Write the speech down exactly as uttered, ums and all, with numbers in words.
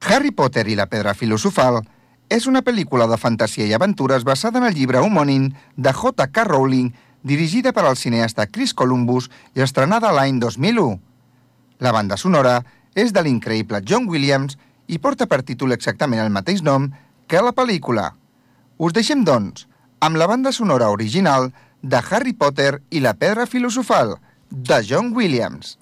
Harry Potter i la pedra filosofal és una pel·lícula de fantasia i aventures basada en el llibre homònim de J K Rowling, dirigida per al cineasta Chris Columbus i estrenada l'any dos mil u. La banda sonora és de l'increïble John Williams i porta per títol exactament el mateix nom que la pel·lícula. Us deixem, doncs, amb la banda sonora original de Harry Potter i la pedra filosofal, de John Williams.